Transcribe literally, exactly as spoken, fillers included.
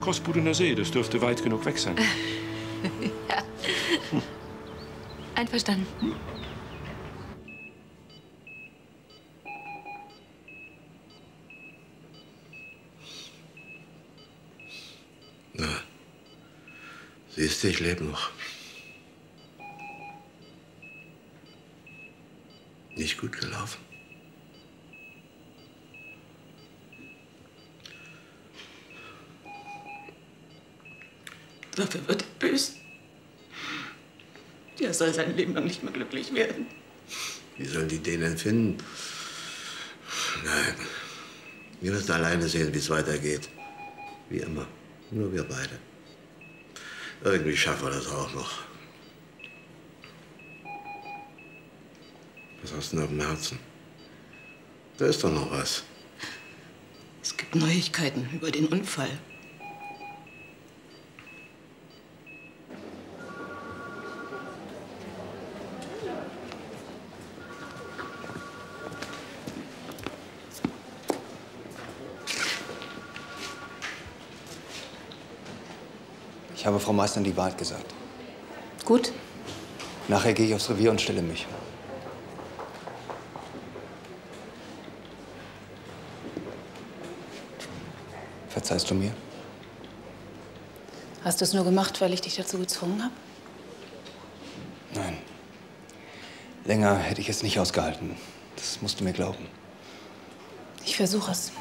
Großbudener See, das dürfte weit genug weg sein. Ja. Hm. Einverstanden. Hm. Na, siehst du, ich lebe noch. Nicht gut gelaufen. Dafür wird er böse. Der soll sein Leben lang nicht mehr glücklich werden. Wie sollen die den denn finden? Nein. Wir müssen alleine sehen, wie es weitergeht. Wie immer. Nur wir beide. Irgendwie schaffen wir das auch noch. Was hast du denn auf dem Herzen? Da ist doch noch was. Es gibt Neuigkeiten über den Unfall. Ich habe Frau Meissner die Wahrheit gesagt. Gut. Nachher gehe ich aufs Revier und stelle mich. Verzeihst du mir? Hast du es nur gemacht, weil ich dich dazu gezwungen habe? Nein. Länger hätte ich es nicht ausgehalten. Das musst du mir glauben. Ich versuche es.